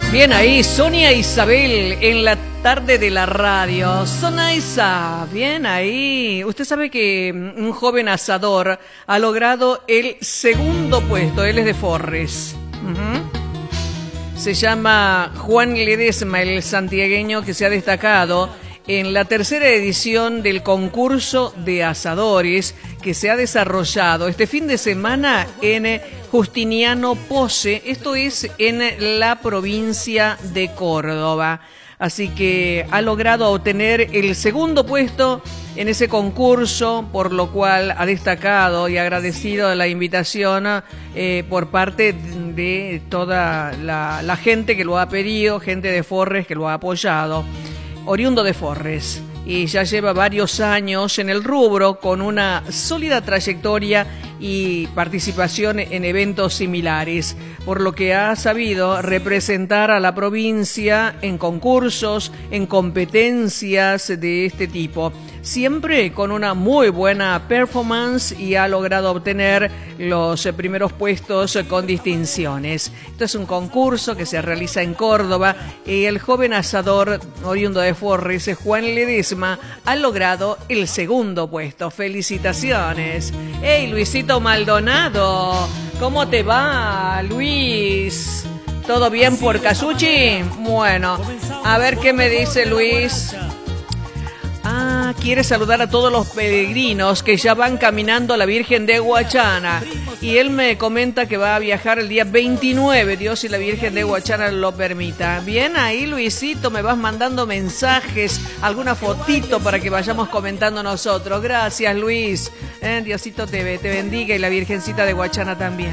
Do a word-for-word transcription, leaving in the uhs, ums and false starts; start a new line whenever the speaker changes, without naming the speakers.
Bien ahí, Sonia Isabel en la tarde de la radio. Sonia Isa, bien ahí. Usted sabe que un joven asador ha logrado el segundo puesto. Él es de Forres. Uh-huh. Se llama Juan Ledesma, el santiagueño que se ha destacado en la tercera edición del concurso de asadores que se ha desarrollado este fin de semana en Justiniano Pose, esto es en la provincia de Córdoba. Así que ha logrado obtener el segundo puesto en ese concurso, por lo cual ha destacado y agradecido la invitación eh, por parte de toda la, la gente que lo ha pedido, gente de Forres que lo ha apoyado. Oriundo de Forres, y ya lleva varios años en el rubro con una sólida trayectoria y participación en eventos similares, por lo que ha sabido representar a la provincia en concursos, en competencias de este tipo, siempre con una muy buena performance, y ha logrado obtener los primeros puestos con distinciones. Esto es un concurso que se realiza en Córdoba y el joven asador oriundo de Forres, Juan Ledesma, ha logrado el segundo puesto. ¡Felicitaciones! ¡Hey, Luisito Maldonado! ¿Cómo te va, Luis? ¿Todo bien por Casuchi? Bueno, a ver qué me dice Luis. Ah, quiere saludar a todos los peregrinos que ya van caminando a la Virgen de Huachana. Y él me comenta que va a viajar el día veintinueve, Dios y la Virgen de Huachana lo permita. Bien ahí, Luisito, me vas mandando mensajes, alguna fotito para que vayamos comentando nosotros. Gracias, Luis. Eh, Diosito te, te bendiga, y la Virgencita de Huachana también.